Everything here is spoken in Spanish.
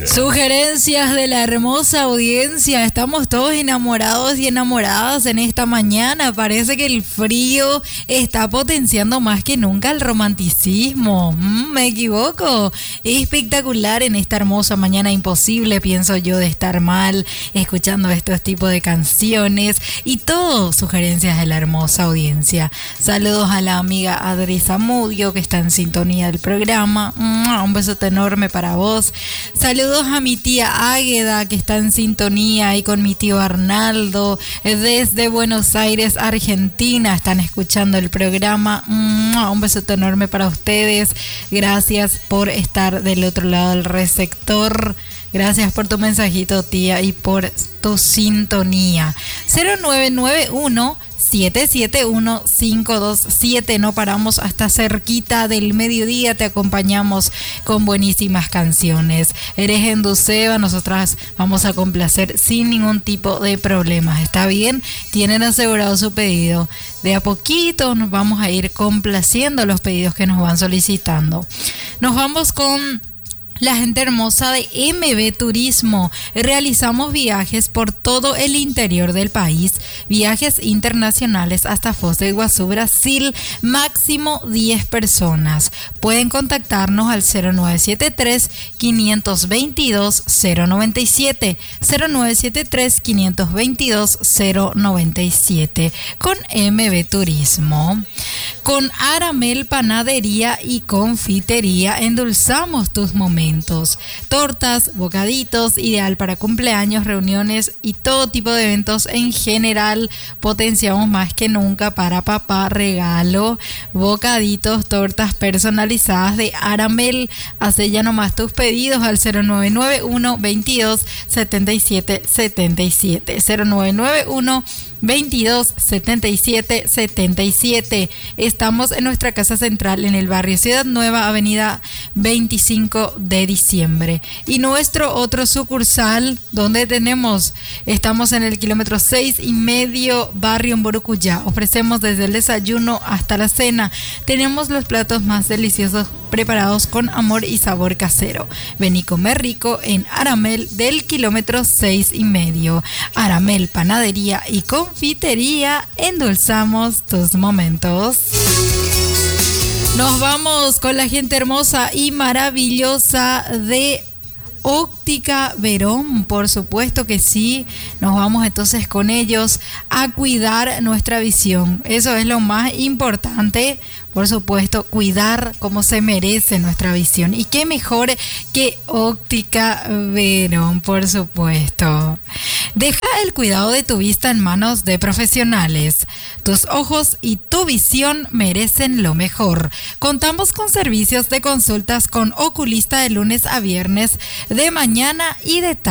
Sugerencias de la hermosa audiencia. Estamos todos enamorados y enamoradas en esta mañana. Parece que el frío está potenciando más que nunca el romanticismo. ¿Me equivoco? Espectacular en esta hermosa mañana. Imposible, pienso yo, de estar mal escuchando estos tipos de canciones y todo sugerencias de la hermosa audiencia. Saludos a la amiga Adri Zamudio, que está en sintonía del programa. Un besote enorme para vos. Saludos a mi tía Águeda, que está en sintonía, y con mi tío Arnaldo desde Buenos Aires, Argentina. Están escuchando el programa. Un besote enorme para ustedes. Gracias por estar del otro lado del receptor. Gracias por tu mensajito, tía, y por tu sintonía. 0991-771-527. No paramos hasta cerquita del mediodía. Te acompañamos con buenísimas canciones. Eres Enduceba, nosotras vamos a complacer sin ningún tipo de problemas. ¿Está bien? Tienen asegurado su pedido. De a poquito nos vamos a ir complaciendo los pedidos que nos van solicitando. Nos vamos con la gente hermosa de MB Turismo. Realizamos viajes por todo el interior del país, viajes internacionales hasta Foz de Iguazú, Brasil, máximo 10 personas. Pueden contactarnos al 0973-522-097, 0973-522-097, con MB Turismo. Con Aramel Panadería y Confitería endulzamos tus momentos. Tortas, bocaditos, ideal para cumpleaños, reuniones y todo tipo de eventos en general. Potenciamos más que nunca para papá regalo. Bocaditos, tortas personalizadas de Aramel. Hace ya nomás tus pedidos al 0991 22 77 77, 0991 22 77 77. Estamos en nuestra casa central en el barrio Ciudad Nueva, avenida 25 de diciembre. Y nuestro otro sucursal, donde estamos en el kilómetro 6,5, barrio en Borucuyá. Ofrecemos desde el desayuno hasta la cena. Tenemos los platos más deliciosos preparados con amor y sabor casero. Ven y comer rico en Aramel del kilómetro 6,5. Aramel Panadería y Confitería, endulzamos tus momentos. Nos vamos con la gente hermosa y maravillosa de Óptica Verón, por supuesto que sí. Nos vamos entonces con ellos a cuidar nuestra visión. Eso es lo más importante, por supuesto, cuidar como se merece nuestra visión. Y qué mejor que Óptica Verón, por supuesto. Deja el cuidado de tu vista en manos de profesionales. Tus ojos y tu visión merecen lo mejor. Contamos con servicios de consultas con oculista de lunes a viernes, de mañana y de tarde.